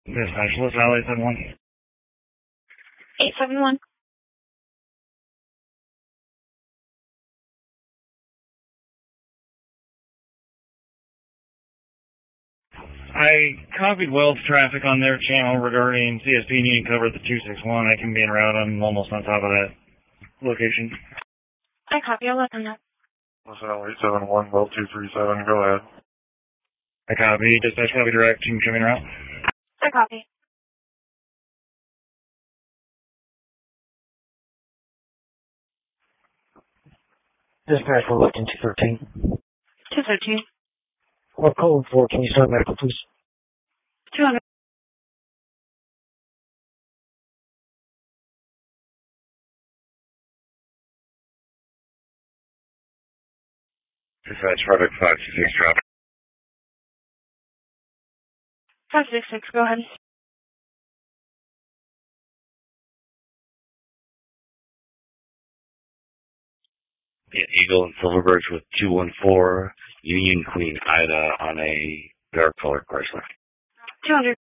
Dispatch, what's Valley 71? 871. I copied Wells traffic on their channel regarding CSP needing cover at the 261. I can be en route. I'm almost on top of that location. I copy. I'll let them know. Listen, 871, Well 237, go ahead. I copy. Dispatch copy direct. You can come en route. I copy. Dispatch, we're looking 213. 213. What code for? Can you start medical, please? 200. Dispatch, product 526, drop. 566, go ahead. Yeah, Eagle and Silverbirch with 214, Union Queen Ida on a dark colored Chrysler. 200.